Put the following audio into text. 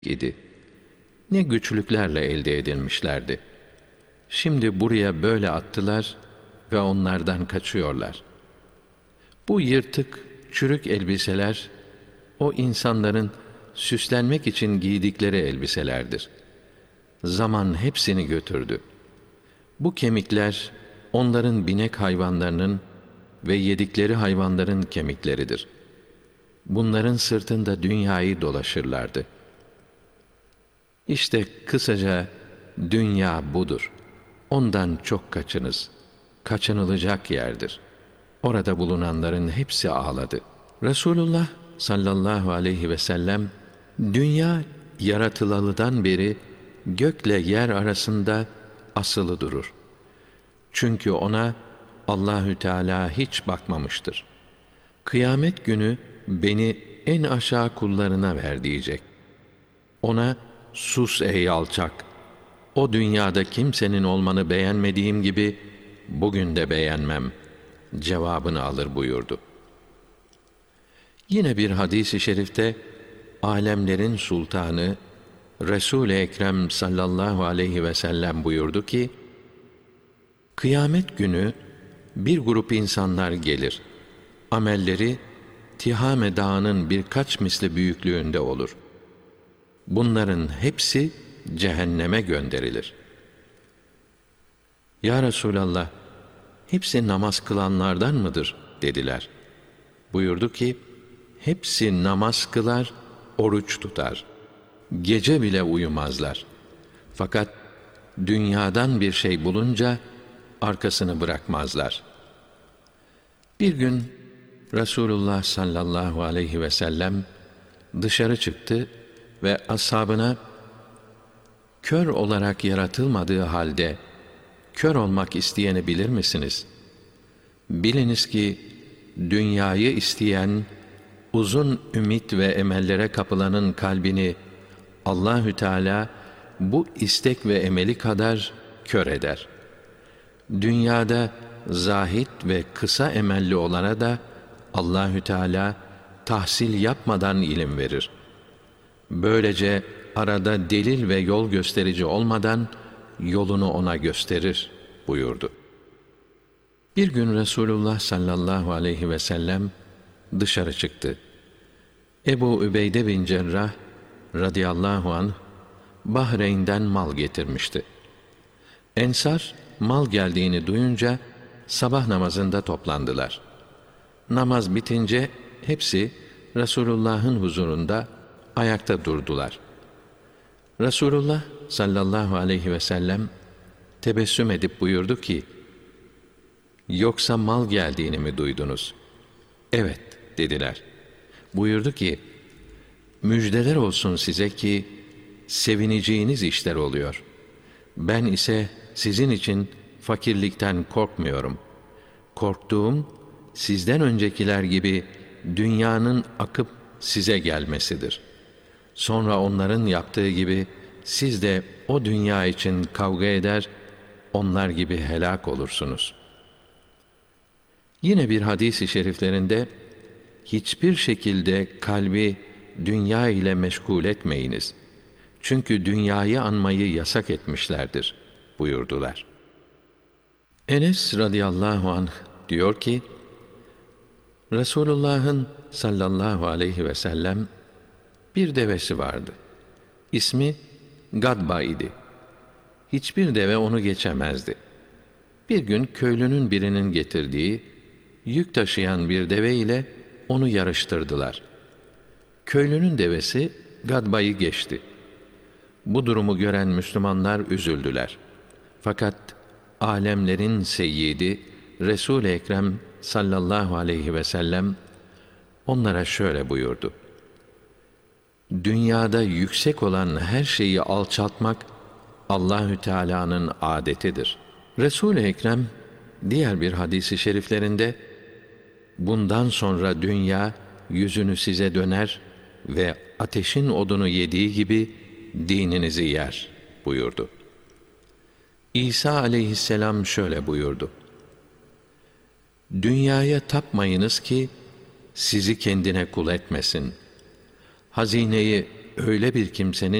idi. Ne güçlüklerle elde edilmişlerdi. Şimdi buraya böyle attılar ve onlardan kaçıyorlar. Bu yırtık, çürük elbiseler, o insanların süslenmek için giydikleri elbiselerdir. Zaman hepsini götürdü. Bu kemikler, onların binek hayvanlarının ve yedikleri hayvanların kemikleridir. Bunların sırtında dünyayı dolaşırlardı. İşte kısaca dünya budur. Ondan çok kaçınız. Kaçınılacak yerdir. Orada bulunanların hepsi ağladı. Resulullah sallallahu aleyhi ve sellem, dünya yaratılalıdan beri gökle yer arasında asılı durur. Çünkü ona Allahü Teala hiç bakmamıştır. Kıyamet günü beni en aşağı kullarına ver diyecek. Ona, sus ey alçak! O dünyada kimsenin olmanı beğenmediğim gibi bugün de beğenmem cevabını alır buyurdu. Yine bir hadis-i şerifte alemlerin sultanı Resul-i Ekrem sallallahu aleyhi ve sellem buyurdu ki, kıyamet günü bir grup insanlar gelir. Amelleri Tihame Dağı'nın birkaç misli büyüklüğünde olur. Bunların hepsi cehenneme gönderilir. Ya Resulallah, hepsi namaz kılanlardan mıdır? Dediler. Buyurdu ki, hepsi namaz kılar, oruç tutar. Gece bile uyumazlar. Fakat dünyadan bir şey bulunca arkasını bırakmazlar. Bir gün Resulullah sallallahu aleyhi ve sellem dışarı çıktı ve ashabına, kör olarak yaratılmadığı halde kör olmak isteyeni bilir misiniz? Biliniz ki dünyayı isteyen, uzun ümit ve emellere kapılanın kalbini Allahü Teala bu istek ve emeli kadar kör eder. Dünyada zahit ve kısa emelli olana da Allahü Teala tahsil yapmadan ilim verir. Böylece arada delil ve yol gösterici olmadan yolunu ona gösterir buyurdu. Bir gün Resulullah sallallahu aleyhi ve sellem dışarı çıktı. Ebu Übeyde bin Cerrah radıyallahu anh Bahreyn'den mal getirmişti. Ensar mal geldiğini duyunca sabah namazında toplandılar. Namaz bitince hepsi Resulullah'ın huzurunda ayakta durdular. Resulullah sallallahu aleyhi ve sellem tebessüm edip buyurdu ki, yoksa mal geldiğini mi duydunuz? Evet dediler. Buyurdu ki, müjdeler olsun size ki sevineceğiniz işler oluyor. Ben ise sizin için fakirlikten korkmuyorum. Korktuğum sizden öncekiler gibi dünyanın akıp size gelmesidir. Sonra onların yaptığı gibi siz de o dünya için kavga eder, onlar gibi helak olursunuz. Yine bir hadis-i şeriflerinde, hiçbir şekilde kalbi dünya ile meşgul etmeyiniz. Çünkü dünyayı anmayı yasak etmişlerdir buyurdular. Enes radıyallahu anh diyor ki, Resulullah'ın sallallahu aleyhi ve sellem bir devesi vardı. İsmi Gadba idi. Hiçbir deve onu geçemezdi. Bir gün köylünün birinin getirdiği yük taşıyan bir deve ile onu yarıştırdılar. Köylünün devesi Gadba'yı geçti. Bu durumu gören Müslümanlar üzüldüler. Fakat alemlerin seyyidi Resul-i Ekrem sallallahu aleyhi ve sellem onlara şöyle buyurdu: dünyada yüksek olan her şeyi alçaltmak Allahü Teala'nın adetidir. Resul-i Ekrem diğer bir hadisi şeriflerinde, bundan sonra dünya yüzünü size döner ve ateşin odunu yediği gibi dininizi yer buyurdu. İsa aleyhisselam şöyle buyurdu: dünyaya tapmayınız ki sizi kendine kul etmesin. Hazineyi öyle bir kimsenin